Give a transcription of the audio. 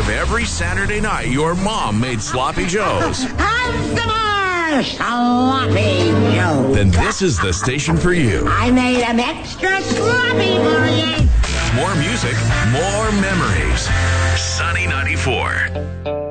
if every Saturday night your mom made sloppy joes, Customer sloppy Joe. then this is the station for you. I made them extra sloppy for you. More music, more memories. Sunny 94.